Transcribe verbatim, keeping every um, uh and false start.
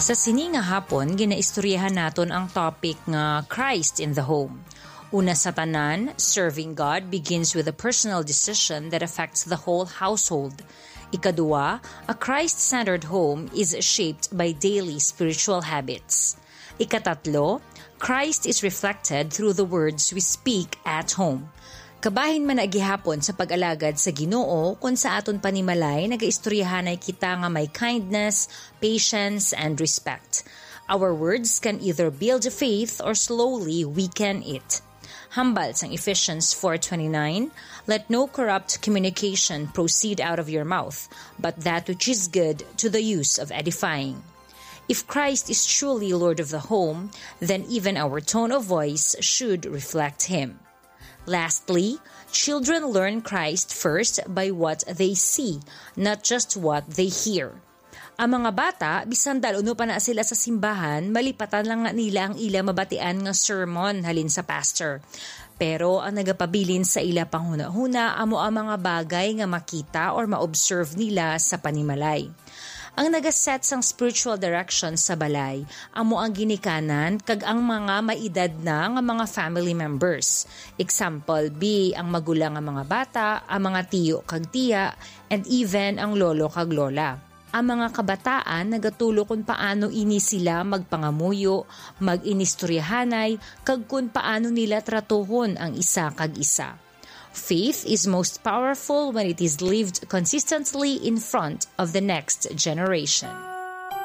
Sa sini nga hapon, ginaistoryahan naton ang topic nga Christ in the home. Una sa tanan, serving God begins with a personal decision that affects the whole household. Ikadua, a Christ-centered home is shaped by daily spiritual habits. Ikatatlo, Christ is reflected through the words we speak at home. Kabahin man agihapon sa pag-alagad sa Ginoo kung sa aton panimalay nagaistoryahanay kita nga may kindness, patience, and respect. Our words can either build faith or slowly weaken it. Hambal sang Ephesians four twenty-nine, let no corrupt communication proceed out of your mouth, but that which is good to the use of edifying. If Christ is truly Lord of the home, then even our tone of voice should reflect Him. Lastly, children learn Christ first by what they see, not just what they hear. Ang mga bata, bisan daluno pa na sila sa simbahan, malipatan lang nga nila ang ila mabatian nga sermon halin sa pastor. Pero ang nagapabilin sa ila panghuna-huna amo ang mga bagay nga makita or ma-observe nila sa panimalay. Ang nagaset sang spiritual direction sa balay, amo ang ginikanan kag ang mga maedad na nga mga family members. Example B, ang magulang nga mga bata, ang mga tiyo kag tiya, and even ang lolo kag lola. Ang mga kabataan nagatulo kung paano ini sila magpangamuyo, mag-inistoryahanay, kag kung paano nila tratuhon ang isa kag isa. Faith is most powerful when it is lived consistently in front of the next generation.